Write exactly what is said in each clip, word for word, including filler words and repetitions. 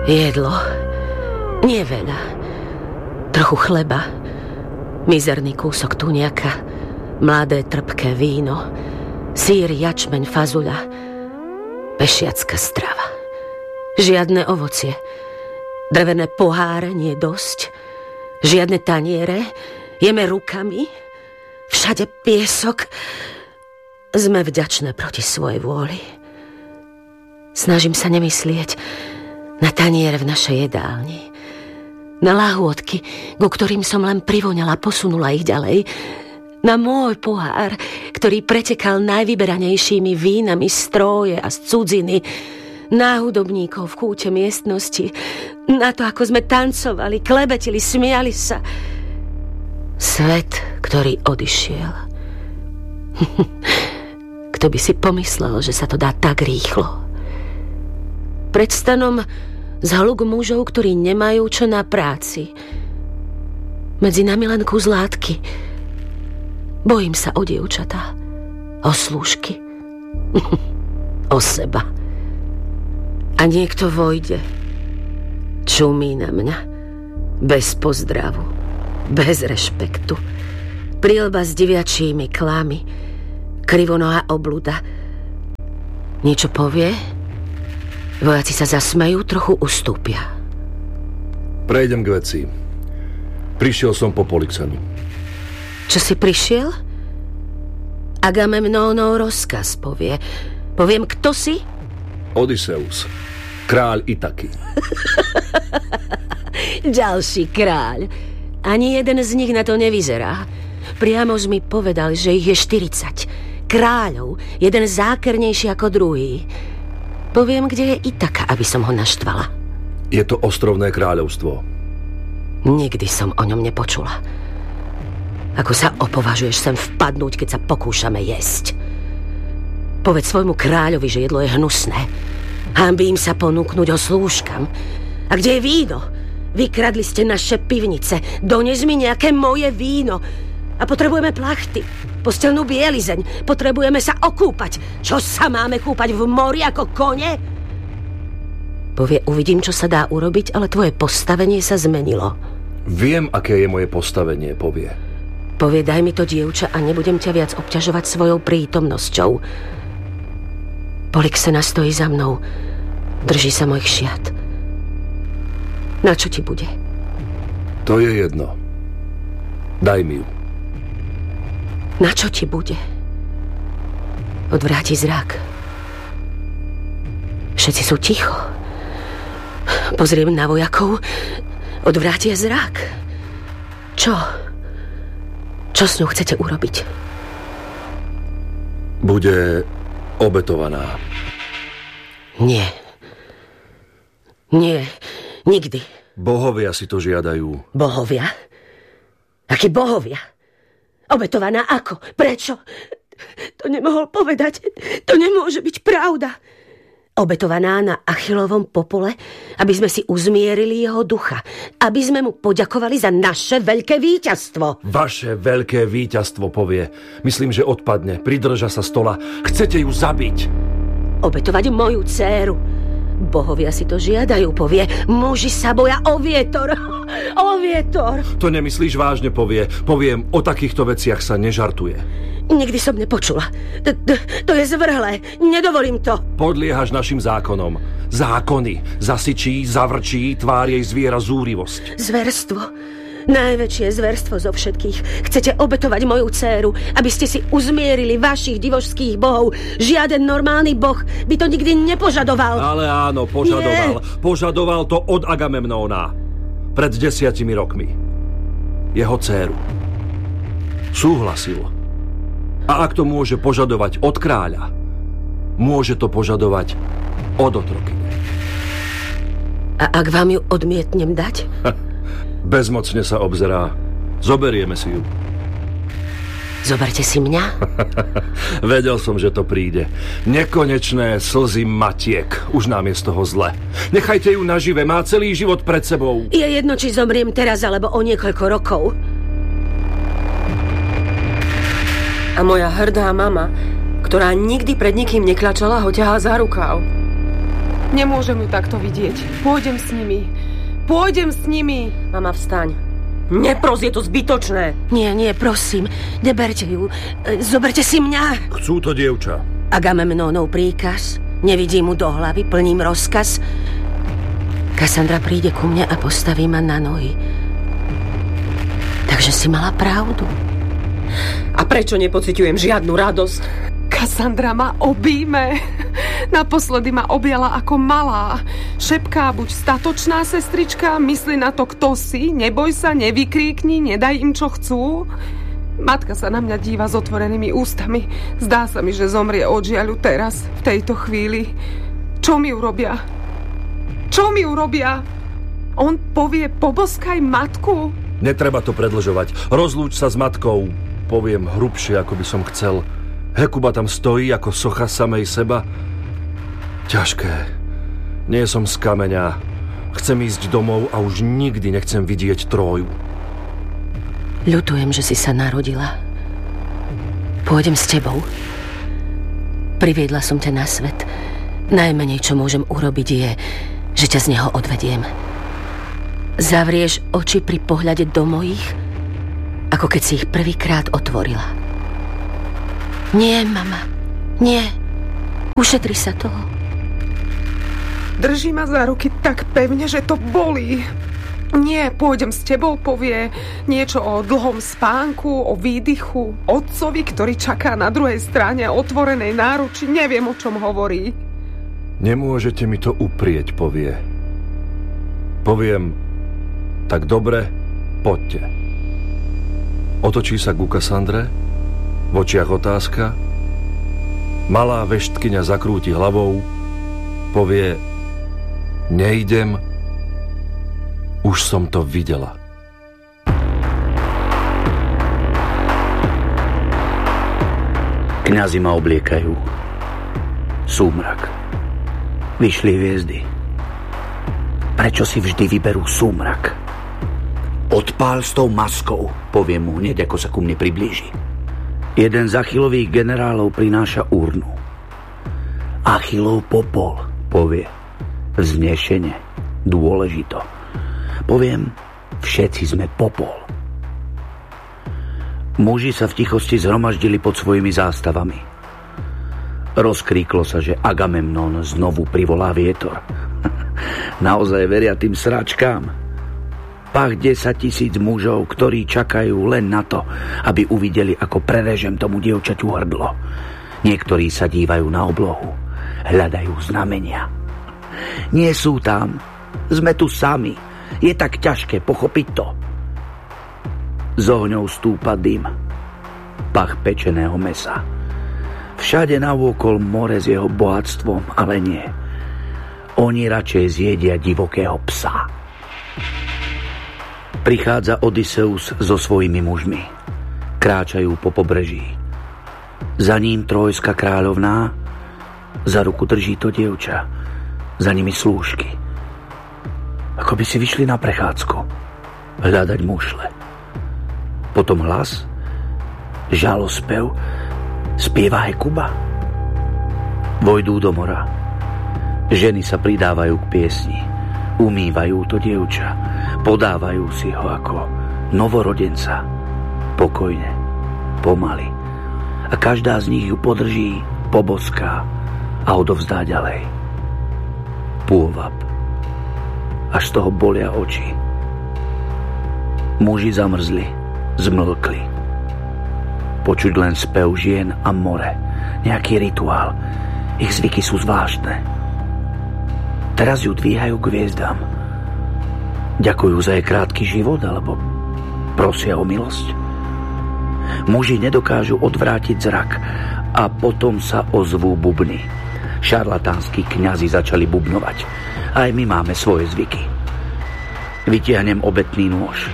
Jedlo. Nie veľa. Trochu chleba. Mizerný kúsok tuniaka. Mladé trpké víno. Sír, jačmeň, fazuľa. Pešiacka strava. Žiadne ovocie. Drevené poháre, nie dosť. Žiadne taniere. Jeme rukami. Všade piesok. Sme vďačné proti svojej vôli. Snažím sa nemyslieť na taniere v našej jedálni. Na lahôdky, ku ktorým som len privoňala, posunula ich ďalej. Na môj pohár, ktorý pretekal najvyberanejšími vínami z Tróje a z cudziny. Na hudobníkov v kúte miestnosti. Na to, ako sme tancovali, klebetili, smiali sa. Svet, ktorý odišiel. Kto by si pomyslel, že sa to dá tak rýchlo. Pred stanom zhluk mužov, ktorí nemajú čo na práci. Medzi nami len kus látky. Bojím sa o dievčatá, o slúžky, o seba. A niekto vojde, čumí na mňa, bez pozdravu, bez rešpektu. Prilba s diviačími klami, krivonohá obluda. Niečo povie? Vojaci sa zasmejú, trochu ustúpia. Prejdem k veci. Prišiel som po Polyxenu. Čo si prišiel? Agamemnónov rozkaz povie. Poviem, kto si? Odysseus, kráľ Itaky. Ďalší kráľ. Ani jeden z nich na to nevyzerá. Priamo mi povedal, že ich je štyridsať. Kráľov, jeden zákernejší ako druhý. Poviem, kde je Itaka, aby som ho naštvala. Je to ostrovné kráľovstvo. Nikdy som o ňom nepočula. Ako sa opovažuješ sem vpadnúť, keď sa pokúšame jesť? Povedz svojmu kráľovi, že jedlo je hnusné. Hanbím sa ponúknuť ho slúžkam. A kde je víno? Vykradli ste naše pivnice. Dones mi nejaké moje víno. A potrebujeme plachty, postelnú bielizeň. Potrebujeme sa okúpať. Čo sa máme kúpať v mori ako kone? Povie, uvidím, čo sa dá urobiť, ale tvoje postavenie sa zmenilo. Viem, aké je moje postavenie, povie. Povie, daj mi to dievča a nebudem ťa viac obťažovať svojou prítomnosťou. Polyxena stojí za mnou. Drží sa mojich šiat. Na čo ti bude? To je jedno. Daj mi ju. Na čo ti bude? Odvráti zrak. Všetci sú ticho. Pozriem na vojakov. Odvrátia zrak. Čo? Čo s ňou chcete urobiť? Bude obetovaná. Nie. Nie. Nikdy. Bohovia si to žiadajú. Bohovia? Akí bohovia? Obetovaná ako? Prečo? To nemohol povedať. To nemôže byť pravda. Obetovaná na Achillovom popole, aby sme si uzmierili jeho ducha. Aby sme mu poďakovali za naše veľké víťazstvo. Vaše veľké víťazstvo, povie. Myslím, že odpadne. Pridrža sa stola. Chcete ju zabiť. Obetovať moju dcéru. Bohovia si to žiadajú, povie. Muži sa boja o vietor. O vietor. To nemyslíš vážne, povie. Poviem, o takýchto veciach sa nežartuje. Nikdy som nepočula. To je zvrhlé. Nedovolím to. Podliehaš našim zákonom. Zákony. Zasičí, zavrčí, tvár jej zviera zúrivosť. Zverstvo. Najväčšie zverstvo zo všetkých. Chcete obetovať moju dcéru, aby ste si uzmierili vašich divošských bohov. Žiaden normálny boh by to nikdy nepožadoval. Ale áno, požadoval. Nie. Požadoval to od Agamemnóna. Pred desiatimi rokmi. Jeho dcéru. Súhlasil. A ak to môže požadovať od kráľa, môže to požadovať od otrokyne. A ak vám ju odmietnem dať? Bezmocne sa obzerá. Zoberieme si ju. Zoberte si mňa? Vedel som, že to príde. Nekonečné slzy matiek. Už nám je z toho zle. Nechajte ju nažive, má celý život pred sebou. Je jedno, či zomriem teraz, alebo o niekoľko rokov. A moja hrdá mama, ktorá nikdy pred nikým neklačala, ho ťahá za rukáv. Nemôžem ju takto vidieť. Pôjdem s nimi. Pôjdem s nimi. Mama, vstaň. Nepros, je to zbytočné. Nie, nie, prosím. Neberte ju. Zoberte si mňa. Chcú to dievča. Agamemnónov príkaz. Nevidím mu do hlavy, plním rozkaz. Kassandra príde ku mne a postaví ma na nohy. Takže si mala pravdu. A prečo nepociťujem žiadnu radosť? Kassandra ma obíme. Naposledy ma objala ako malá. Šepká, buď statočná, sestrička, mysli na to, kto si, neboj sa, nevykríkni, nedaj im, čo chcú. Matka sa na mňa díva s otvorenými ústami. Zdá sa mi, že zomrie od žiaľu teraz, v tejto chvíli. Čo mi urobia? Čo mi urobia? On povie, poboskaj matku? Netreba to predlžovať. Rozlúč sa s matkou. Poviem hrubšie, ako by som chcel. Hekuba tam stojí ako socha samej seba. Ťažké. Nie som z kameňa. Chcem ísť domov a už nikdy nechcem vidieť Tróju. Ľutujem, že si sa narodila. Pôjdem s tebou. Priviedla som ťa na svet. Najmenej, čo môžem urobiť, je, že ťa z neho odvediem. Zavrieš oči pri pohľade do mojich, ako keď si ich prvýkrát otvorila. Nie, mama, nie. Ušetri sa toho. Drží ma za ruky tak pevne, že to bolí. Nie, pôjdem s tebou, povie niečo o dlhom spánku, o výdychu, otcovi, ktorý čaká na druhej strane otvorenej náruči. Neviem, o čom hovorí. Nemôžete mi to uprieť, povie. Poviem, tak dobre, poďte. Otočí sa ku Kassandre, v očiach otázka. Malá veštkyňa zakrúti hlavou, povie, nejdem, už som to videla. Kňazi ma obliekajú. Súmrak. Vyšli hviezdy. Prečo si vždy vyberú súmrak? Odpál s tou maskou, poviem mu hneď, ako sa ku mne priblíži. Jeden z Achillových generálov prináša urnu. Achillov popol, povie. Vznešene, dôležito. Poviem, všetci sme popol. Muži sa v tichosti zhromaždili pod svojimi zástavami. Rozkríklo sa, že Agamemnon znovu privolá vietor. Naozaj veria tým sračkám. Pach desať tisíc mužov, ktorí čakajú len na to, aby uvideli, ako prerežem tomu dievčaťu hrdlo. Niektorí sa dívajú na oblohu, hľadajú znamenia. Nie sú tam, sme tu sami. Je tak ťažké pochopiť to. Z ohňou stúpa dym, pach pečeného mesa. Všade navôkol more s jeho bohatstvom, ale nie. Oni radšej zjedia divokého psa. Prichádza Odysseus so svojimi mužmi. Kráčajú po pobreží. Za ním Trójska kráľovná, za ruku drží to dievča, za nimi slúžky. Ako by si vyšli na prechádzku, hľadať mušle. Potom hlas, žalospev, spieva Hekuba. Vojdú do mora. Ženy sa pridávajú k piesni, umývajú to dievča, podávajú si ho ako novorodenca, pokojne, pomaly. A každá z nich ju podrží, poboská a odovzdá ďalej. Pôvab. Až z toho bolia oči. Muži zamrzli, zmlkli. Počuť len spev žien a more. Nejaký rituál. Ich zvyky sú zvláštne. Teraz ju dvíhajú k hviezdám. Ďakujú za jej krátky život, alebo prosia o milosť. Muži nedokážu odvrátiť zrak a potom sa ozvú bubny. Šarlatánsky kňazi začali bubnovať. Aj my máme svoje zvyky. Vytiahnem obetný nôž.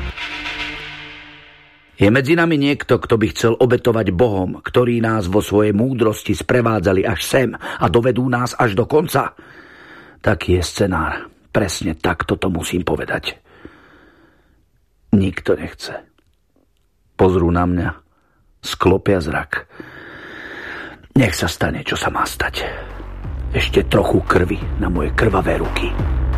Je medzi nami niekto, kto by chcel obetovať Bohom, ktorí nás vo svojej múdrosti sprevádzali až sem a dovedú nás až do konca? Taký je scenár. Presne takto to musím povedať. Nikto nechce. Pozrú na mňa, sklopia zrak. Nech sa stane, čo sa má stať. ešte trochu krvi na moje krvavé ruky.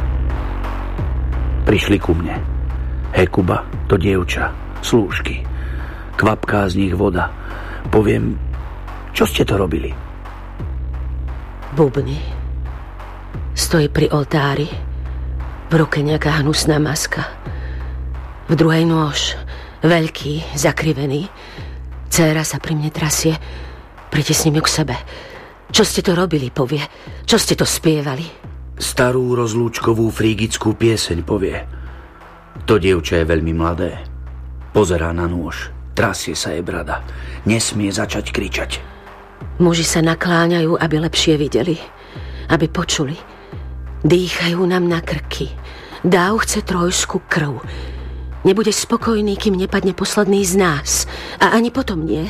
Prišli ku mne. Hekuba, to dievča, slúžky. Kvapká z nich voda. Poviem, čo ste to robili? Bubny. Stojí pri oltári. V ruke nejaká hnusná maska. V druhej nôž. Veľký, zakrivený. Dcéra sa pri mne trasie. Pritisním ju k sebe. Čo ste to robili, povie? Čo ste to spievali? Starú rozlúčkovú frígickú pieseň, povie. To dievča je veľmi mladé. Pozerá na nôž. Trasie sa jej brada. Nesmie začať kričať. Muži sa nakláňajú, aby lepšie videli. Aby počuli. Dýchajú nám na krky. Dáv chce trojskú krv. Nebudeš spokojný, kým nepadne posledný z nás. A ani potom nie.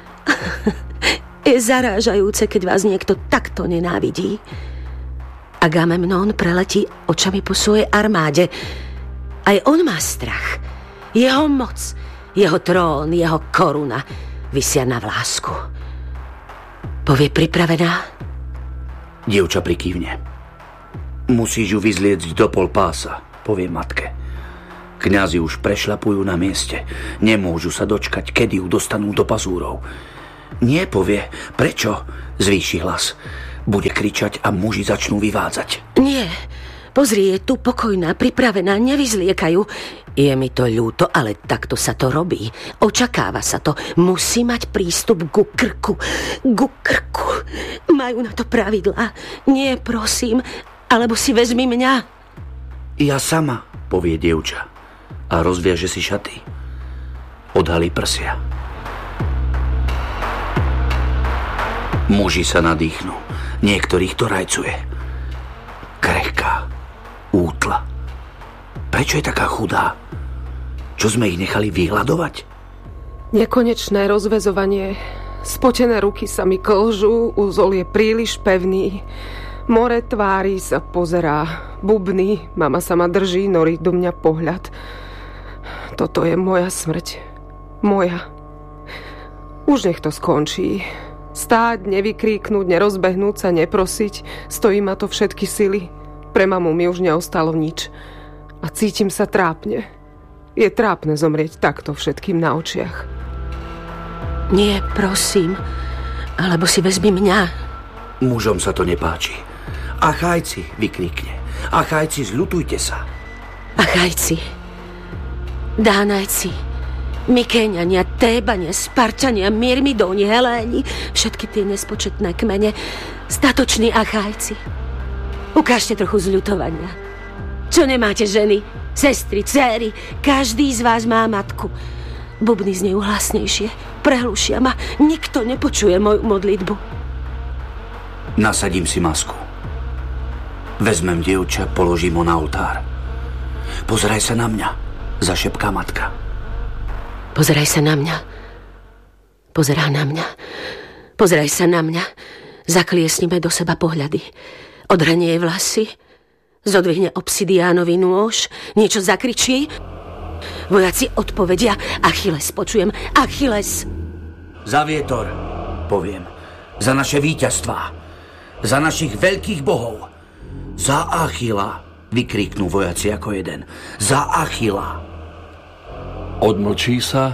Je zarážajúce, keď vás niekto takto nenávidí. Agamemnón preletí očami po svojej armáde. Aj on má strach. Jeho moc, jeho trón, jeho koruna visia na vlásku. Povie pripravená? Dievča prikývne. Musíš ju vyzliecť do pol pása, povie matke. Kňazi už prešľapujú na mieste. Nemôžu sa dočkať, kedy ju dostanú do pazúrov. Nie, povie. Prečo? Zvýši hlas. Bude kričať a muži začnú vyvádzať. Nie. Pozri, je tu pokojná, pripravená, nevyzliekajú. Je mi to ľúto, ale takto sa to robí. Očakáva sa to. Musí mať prístup ku krku. Ku krku. Majú na to pravidlá. Nie, prosím, alebo si vezmi mňa. Ja sama, povie dievča. A rozviaže si šaty. Odhalí prsia. Muži sa nadýchnú. Niektorých to rajcuje. Krehká. Útla. Prečo je taká chudá? Čo sme ich nechali vyhľadovať? Nekonečné rozväzovanie. Spotené ruky sa mi klžú, úzol je príliš pevný. More tvári sa pozerá. Bubny, mama sa ma drží, norí do mňa pohľad. Toto je moja smrť. Moja. Už nech to skončí. Stáť, nevykríknuť, nerozbehnúť sa, neprosiť. Stojí ma to všetky sily. Pre mamu mi už neostalo nič. A cítim sa trápne. Je trápne zomrieť takto všetkým na očiach. Nie, prosím. Alebo si vezmi mňa. Mužom sa to nepáči. Achajci, vykríkne. Achajci, zľutujte sa. Achajci, Dánajci, Mykéňania, Tébania, Spartania, Myrmidóni, Heléni, všetky tie nespočetné kmene, statoční Achajci. Ukážte trochu zľutovania. Čo nemáte ženy, sestry, dcéry? Každý z vás má matku. Bubny znejú hlasnejšie, prehlušia ma. Nikto nepočuje moju modlitbu. Nasadím si masku. Vezmem dievča, položím ho na oltár. Pozeraj sa na mňa, zašepká matka. Pozeraj sa na mňa. Pozerá na mňa. Pozeraj sa na mňa. Zakliesnime do seba pohľady. Odhrnie jej vlasy. Zodvihne obsidiánový nôž. Niečo zakričí. Vojaci odpovedia. Achilles, počujem. Achilles. Za vietor, poviem. Za naše víťazstvá. Za našich veľkých bohov. Za Achila, vykríknú vojaci ako jeden. Za Achila. Odmlčí sa.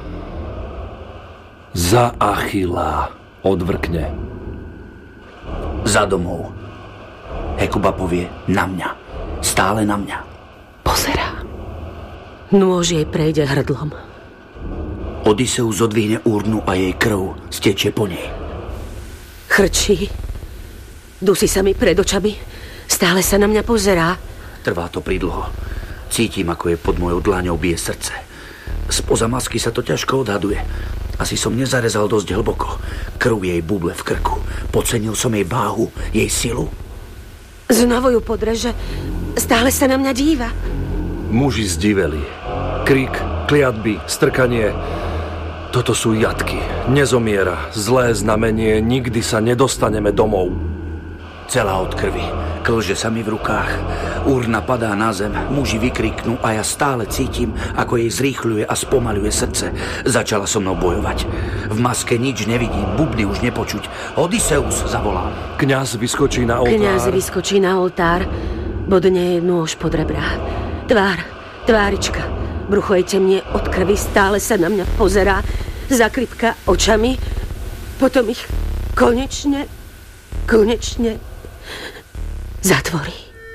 Za Achila, odvrkne. Za domov. Hekuba povie na mňa. Stále na mňa. Pozerá. Nôž jej prejde hrdlom. Odysseus zodvihne úrnu a jej krv stečie po nej. Chrčí. Dusí sa mi pred očami. Stále sa na mňa pozerá. Trvá to pridlho. Cítim, ako je pod mojou dlaňou bije srdce. Spoza masky sa to ťažko odhaduje. Asi som nezarezal dosť hlboko. Krv jej buble v krku. Podcenil som jej váhu, jej silu. Znovu ju podreže. Stále sa na mňa díva. Muži zdiveli. Krik, kliatby, strkanie. Toto sú jatky. Nezomiera. Zlé znamenie. Nikdy sa nedostaneme domov. Celá od krvi. Klže sa mi v rukách. Urna padá na zem, muži vykriknú a ja stále cítim, ako jej zrýchľuje a spomaľuje srdce. Začala so mnou bojovať. V maske nič nevidím, bubny už nepočuť. Odysseus, zavolám. Kňaz vyskočí na oltár. Kňaz vyskočí na oltár, bodne nôž pod rebrá. Tvár, tvárička, brucho jej temnie od krvi, stále sa na mňa pozerá, zaklipka očami, potom ich konečne, konečne zatvorí.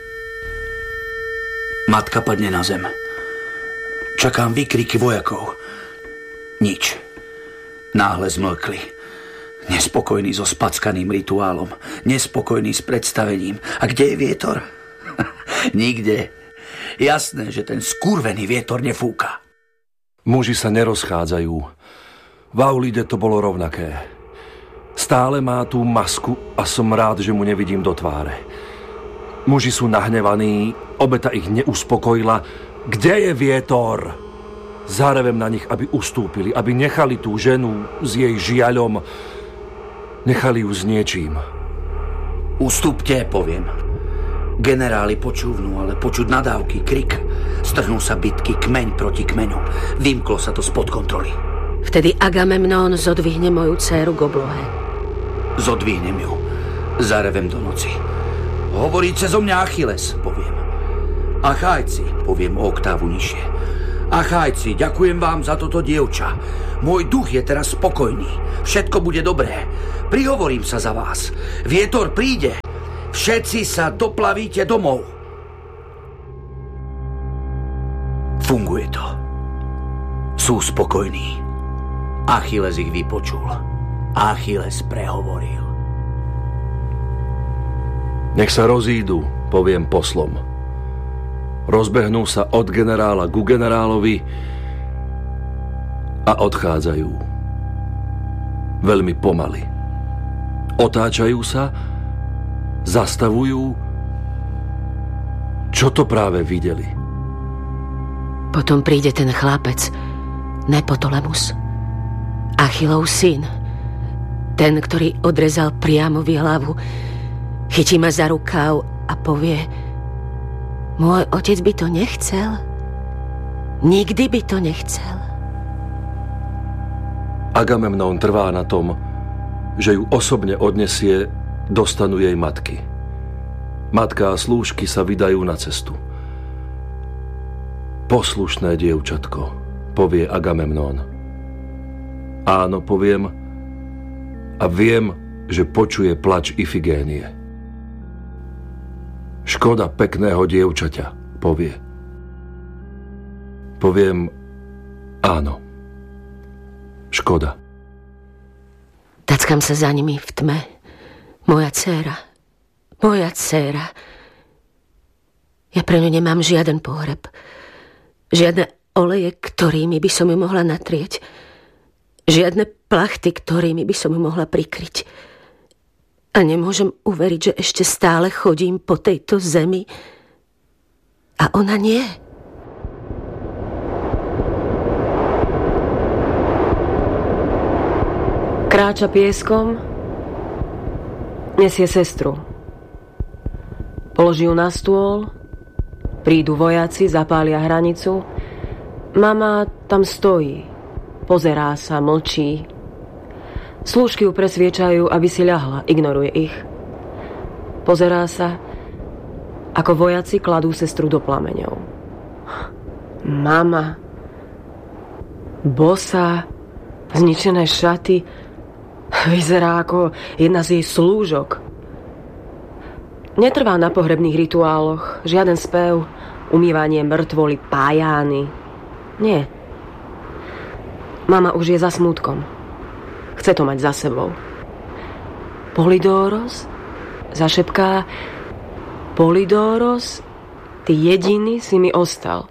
Matka padne na zem. Čakám výkriky vojakov. Nič. Náhle zmlkli. Nespokojný so spackaným rituálom. Nespokojný s predstavením. A kde je vietor? Nikde. Jasné, že ten skurvený vietor nefúka. Muži sa nerozchádzajú. V Aulide to bolo rovnaké. Stále má tú masku a som rád, že mu nevidím do tváre. Muži sú nahnevaní, obeta ich neuspokojila. Kde je vietor? Zárevem na nich, aby ustúpili, aby nechali tú ženu s jej žiaľom. Nechali ju s niečím. Ustúpte, poviem. Generáli počúvnú, ale počuť nadávky, krik. Strhnú sa bitky, kmeň proti kmeňu. Vymklo sa to spod kontroly. Vtedy Agamemnón zodvihne moju dcéru k oblohe. Zodvihnem ju. Zarevem do noci. Hovorí cezo mňa Achilles, poviem. Achajci, poviem o oktávu nižšie. Achajci, ďakujem vám za toto dievča. Môj duch je teraz spokojný. Všetko bude dobré. Prihovorím sa za vás. Vietor príde. Všetci sa doplavíte domov. Funguje to. Sú spokojní. Achilles ich vypočul. Achilles prehovoril. Nech sa rozídu, poviem poslom. Rozbehnú sa od generála ku generálovi a odchádzajú. Veľmi pomaly. Otáčajú sa, zastavujú. Čo to práve videli? Potom príde ten chlapec, Nepotolemus, Achillov syn, ten, ktorý odrezal priamo v hlavu. Chytí ma za rukáv a povie: môj otec by to nechcel. Nikdy by to nechcel. Agamemnón trvá na tom, že ju osobne odnesie do stanu jej matky. Matka a slúžky sa vydajú na cestu. Poslušné dievčatko, povie Agamemnón. Áno, poviem, a viem, že počuje plač Ifigénie. Škoda pekného dievčaťa, povie. Poviem áno. Škoda. Tackam sa za nimi v tme. Moja dcéra. Moja dcéra. Ja pre ňu nemám žiaden pohreb. Žiadne oleje, ktorými by som ju mohla natrieť. Žiadne plachty, ktorými by som ju mohla prikryť. A nemôžem uveriť, že ešte stále chodím po tejto zemi a ona nie. Kráča pieskom, nesie sestru. Položí ju na stôl, prídu vojaci, zapália hranicu. Mama tam stojí, pozerá sa, mlčí. Slúžky ju presviečajú, aby si ľahla, ignoruje ich. Pozerá sa, ako vojaci kladú sestru do plameňov. Mama, bosá, zničené šaty, vyzerá ako jedna z jej slúžok. Netrvá na pohrebných rituáloch, žiaden spev, umývanie mŕtvoly, pájány. Nie. Mama už je za smútkom. Chce to mať za sebou. Polydóros zašepká: Polydóros, ty jediný si mi ostal.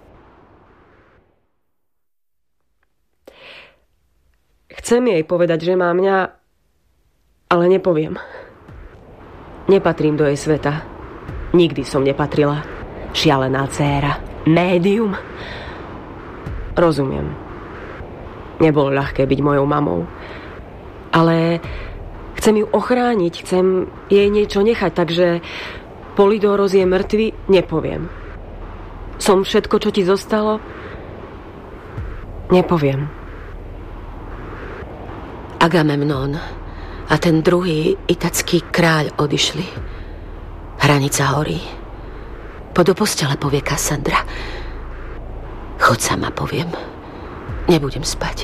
Chcem jej povedať, že má mňa, ale nepoviem. Nepatrím do jej sveta. Nikdy som nepatrila. Šialená dcéra. Médium. Rozumiem. Nebolo ľahké byť mojou mamou. Ale chcem ju ochrániť, chcem jej niečo nechať, takže Polydóros je mŕtvy, nepoviem. Som všetko, čo ti zostalo? Nepoviem. Agamemnon a ten druhý itacký kráľ odišli. Hranica horí. Po do postele, povie Kassandra. Chod sama, poviem. Nebudem spať.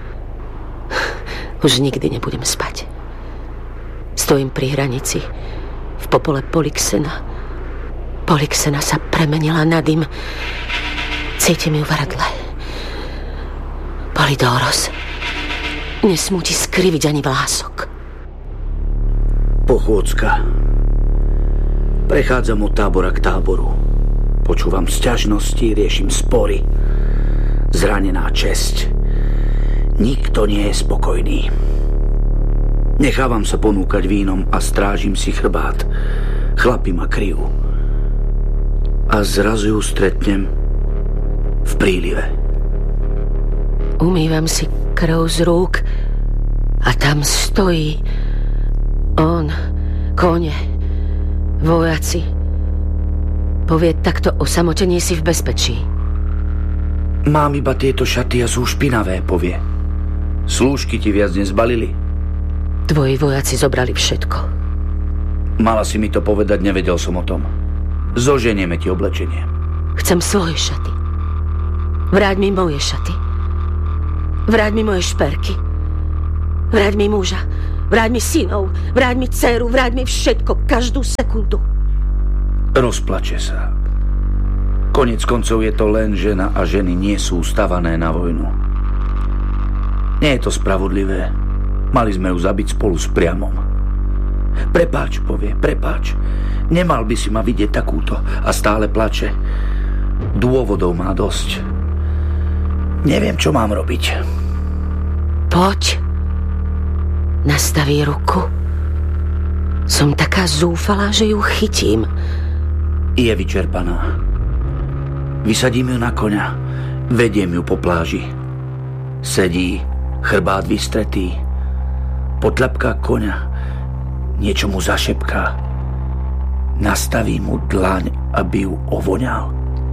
Už nikdy nebudem spať. Stojím pri hranici v popole Polyxena. Polyxena sa premenila na dym. Cítim ju v hrdle. Polydóros, nesmú ti skriviť ani vlások. Pochôdzka. Prechádzam od tábora k táboru. Počúvam sťažnosti, riešim spory. Zranená česť. Nikto nie je spokojný. Nechávam sa ponúkať vínom a strážim si chrbát. Chlapi ma kryjú. A zrazu ju stretnem v prílive. Umývam si krv z rúk a tam stojí on, kone, vojaci. Povie, takto osamotenie si v bezpečí. Mám iba tieto šaty a sú špinavé, povie. Slúžky ti viac nezbalili? Tvoji vojaci zobrali všetko. Mala si mi to povedať, nevedel som o tom. Zoženieme ti oblečenie. Chcem svoje šaty. Vráť mi moje šaty. Vráť mi moje šperky. Vráť mi muža. Vráť mi synov. Vráť mi dceru. Vráť mi všetko, každú sekundu. Rozplače sa. Koniec koncov je to len žena a ženy nie sú stavané na vojnu. Nie je to spravodlivé. Mali sme ju zabiť spolu s priamom. Prepáč, povie, prepáč. Nemal by si ma vidieť takúto. A stále plače. Dôvodov má dosť. Neviem, čo mám robiť. Poď. Nastaví ruku. Som taká zúfalá, že ju chytím. Je vyčerpaná. Vysadím ju na koňa. Vediem ju po pláži. Sedí, chrbát vystretý. Potľapká koňa. Niečo mu zašepká. Nastaví mu dlaň, aby ju ovoňal.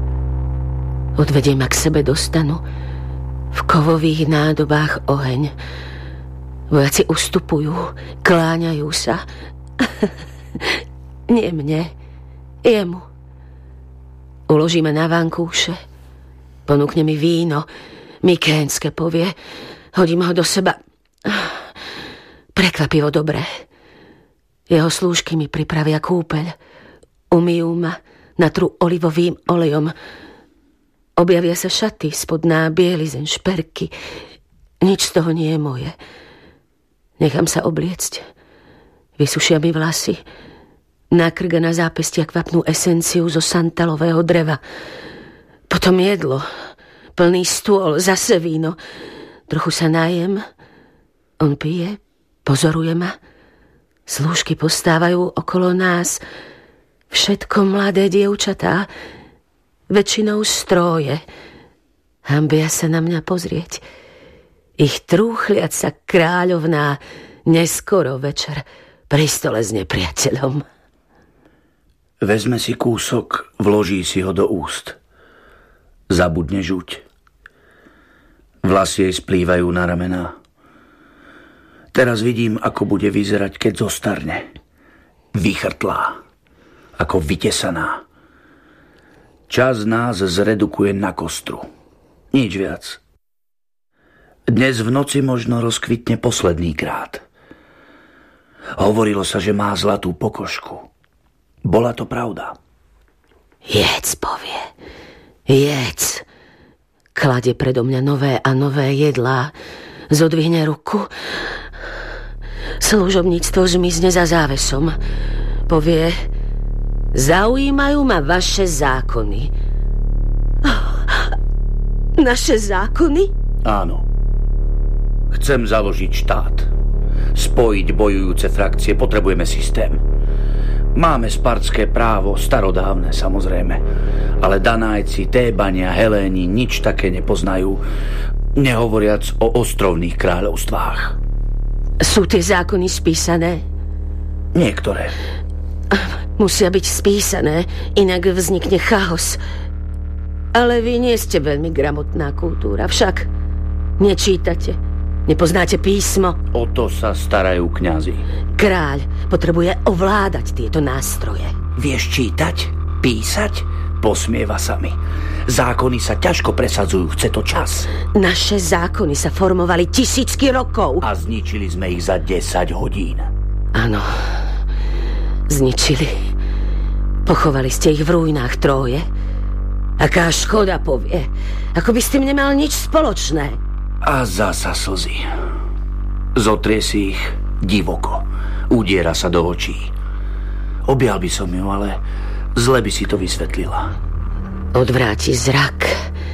Odvediem ma k sebe do stanu. V kovových nádobách oheň. Vojaci ustupujú, kláňajú sa. Nie mne, jemu. Uložíme na vankúše. Ponúkne mi víno. Mykénske, povie. Hodím ho do seba. Prekvapivo dobré. Jeho slúžky mi pripravia kúpeľ. Umyjú ma, natrú olivovým olejom. Objavia sa šaty, spodná bielizeň, šperky. Nič z toho nie je moje. Nechám sa obliecť. Vysušia mi vlasy. Na krk a na zápestia kvapnú esenciu zo santalového dreva. Potom jedlo. Plný stôl, zase víno. Trochu sa najem. On pije, pozoruje ma. Slúžky postávajú okolo nás. Všetko mladé dievčatá. Väčšinou stroje. Hanbia sa na mňa pozrieť. Ich trúchliaca kráľovná neskoro večer pri stole s nepriateľom. Vezme si kúsok, vloží si ho do úst. Zabudne žuť. Vlasy jej splývajú na ramená. Teraz vidím, ako bude vyzerať, keď zostarne. Vychrtlá. Ako vytesaná. Čas nás zredukuje na kostru. Nič viac. Dnes v noci možno rozkvitne posledný krát. Hovorilo sa, že má zlatú pokožku. Bola to pravda. Jedz, povie. Jedz. Kladie predo mňa nové a nové jedlá. Zodvihne ruku. Služobníctvo zmizne za závesom. Povie: zaujímajú ma vaše zákony. Naše zákony? Áno. Chcem založiť štát. Spojiť bojujúce frakcie. Potrebujeme systém. Máme spartské právo, starodávne samozrejme. Ale Danajci, Tébania, Heléni nič také nepoznajú. Nehovoriac o ostrovných kráľovstvách. Sú tie zákony spísané? Niektoré. Musia byť spísané, inak vznikne chaos. Ale vy nie ste veľmi gramotná kultúra, však nečítate, nepoznáte písmo. O to sa starajú kňazi. Kráľ potrebuje ovládať tieto nástroje. Vieš čítať? Písať? Posmieva sa mi. Zákony sa ťažko presadzujú, chce to čas. Naše zákony sa formovali tisícky rokov. A zničili sme ich za desať hodín. Áno, zničili. Pochovali ste ich v ruinách Tróje. Aká škoda, povie. Ako by s tým nemal nič spoločné. A zasa slzy. Zotrie si ich divoko. Udiera sa do očí. Objal by som ju, ale zle by si to vysvetlila. Odvráti zrak.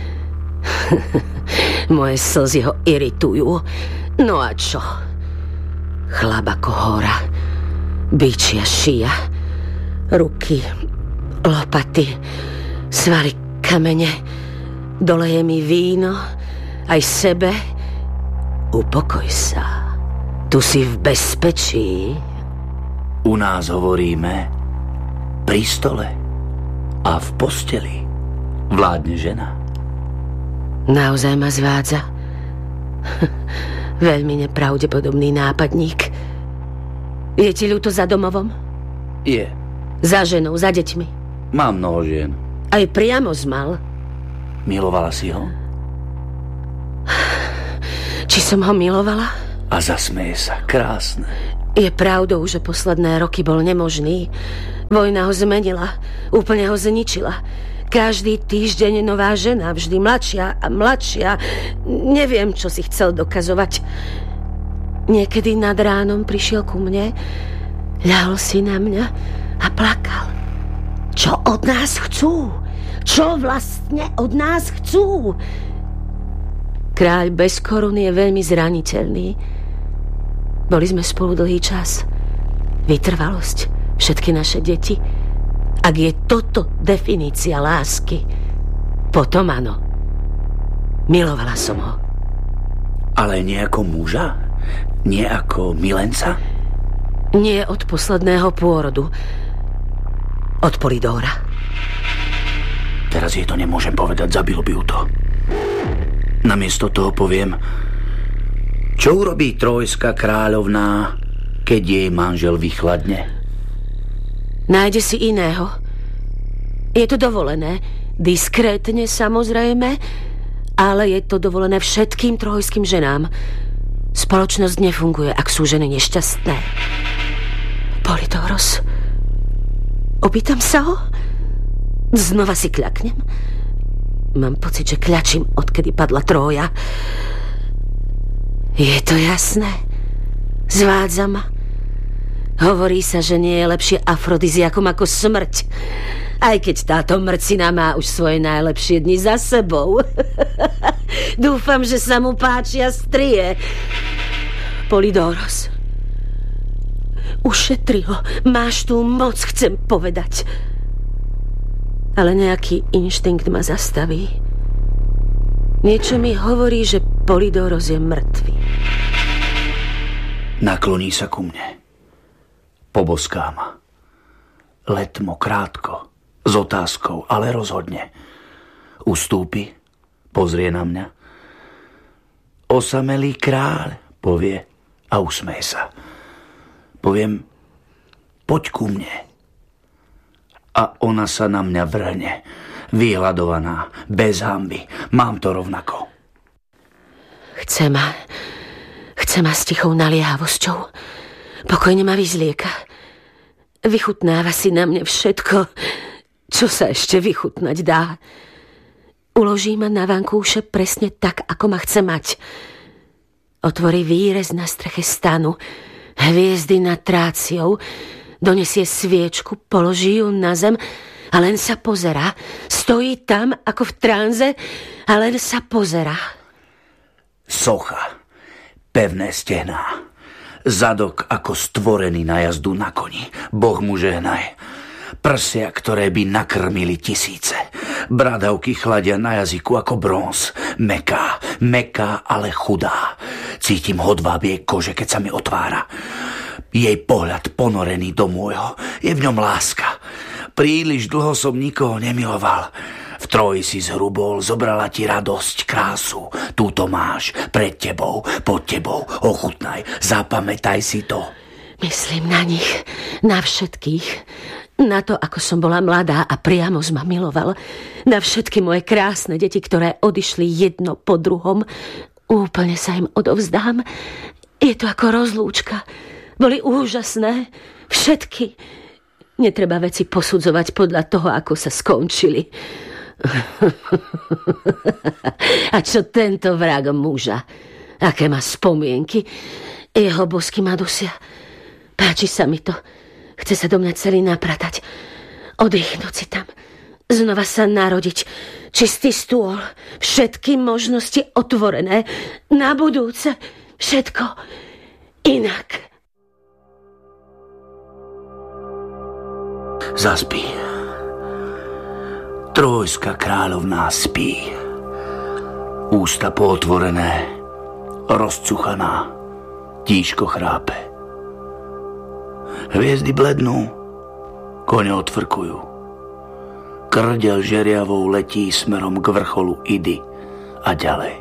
Moje slzy ho iritujú. No a čo? Chlap ako hora. Bičia šia. Ruky, lopaty, svaly kamene. Doleje mi víno, aj sebe. Upokoj sa. Tu si v bezpečí. U nás hovoríme pri stole a v posteli vládne žena. Naozaj ma zvádza. Veľmi nepravdepodobný nápadník. Je ti ľúto za domovom? Je. Za ženou, za deťmi? Mám mnoho žien. Aj priamo zmal? Milovala si ho? Či som ho milovala? A zasmeje sa, krásne. Je pravdou, že posledné roky bol nemožný. Vojna ho zmenila, úplne ho zničila. Každý týždeň nová žena, vždy mladšia a mladšia. Neviem, čo si chcel dokazovať. Niekedy nad ránom prišiel ku mne, ľahol si na mňa a plakal. Čo od nás chcú? Čo vlastne od nás chcú? Kráľ bez koruny je veľmi zraniteľný. Boli sme spolu dlhý čas. Vytrvalosť, všetky naše deti. Ak je toto definícia lásky, potom áno. Milovala som ho. Ale nie ako muža? Nie ako milenca? Nie od posledného pôrodu. Od Polidóra. Teraz jej to nemôžem povedať, zabilo by ju to. Namiesto toho poviem, čo urobí trojská kráľovná, keď jej manžel vychladne? Nájde si iného. Je to dovolené. Diskrétne, samozrejme, ale je to dovolené všetkým trojským ženám. Spoločnosť nefunguje, ak sú ženy nešťastné. Polidóros. Opýtam sa ho? Znova si kľaknem. Mám pocit, že kľačím, odkedy padla Trója. Je to jasné. Zvádza ma. Hovorí sa, že nie je lepšie afrodiziakom ako smrť. Aj keď táto mrcina má už svoje najlepšie dni za sebou. Dúfam, že sa mu páčia strie. Polidóros. Ušetri ho. Máš tú moc, chcem povedať. Ale nejaký inštinkt ma zastaví. Niečo mi hovorí, že Polidóros je mŕtvy. Nakloní sa ku mne. Poboská ma. Letmo krátko, s otázkou, ale rozhodne. Ustúpi, pozrie na mňa. Osamelý kráľ, povie a usmeje sa. Poviem, poď ku mne. A ona sa na mňa vrhne, vyhľadovaná, bez hanby. Mám to rovnako. Chce ma, chce ma s tichou naliehavosťou. Pokojne ma vyzlieka. Vychutnáva si na mne všetko, čo sa ešte vychutnať dá. Uloží ma na vankúše presne tak, ako ma chce mať. Otvorí výrez na streche stanu, hviezdy nad tráciou, donesie sviečku, položí ju na zem a len sa pozerá. Stojí tam ako v tranze a len sa pozerá. Socha, pevné stehná, zadok ako stvorený na jazdu na koni. Boh mu žehnaj. Prsia, ktoré by nakrmili tisíce. Bradavky chladia na jazyku ako bronz. Meká, meká, ale chudá. Cítim hodváb jej kože, keď sa mi otvára. Jej pohľad ponorený do môjho, je v ňom láska. Príliš dlho som nikoho nemiloval. V Troji si zhrubol, zobrala ti radosť, krásu. Túto máš, pred tebou, pod tebou, ochutnaj, zapamätaj si to. Myslím na nich, na všetkých. Na to, ako som bola mladá a priamo ma miloval. Na všetky moje krásne deti, ktoré odišli jedno po druhom. Úplne sa im odovzdám. Je to ako rozlúčka. Boli úžasné. Všetky. Netreba veci posudzovať podľa toho, ako sa skončili. A čo tento vrák muža? Aké má spomienky? Jeho bosky ma dusia. Páči sa mi to. Chce sa do mňa celý napratať. Oddychnúť si tam. Znova sa narodiť. Čistý stôl. Všetky možnosti otvorené. Na budúce. Všetko inak. Zaspí. Trojská kráľovná spí. Ústa pootvorené, rozcuchaná, tížko chrápe. Hviezdy blednú, kone odfrkujú. Krdel žeriavou letí smerom k vrcholu Idy a ďalej.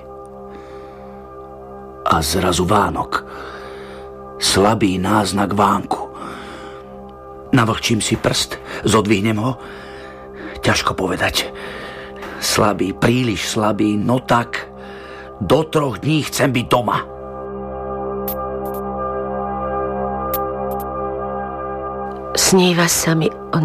A zrazu Vánok. Slabý náznak vánku. Navlhčím si prst, zodvihnem ho. Ťažko povedať. Slabý, príliš slabý, no tak do troch dní chcem byť doma. Sníva sa mi o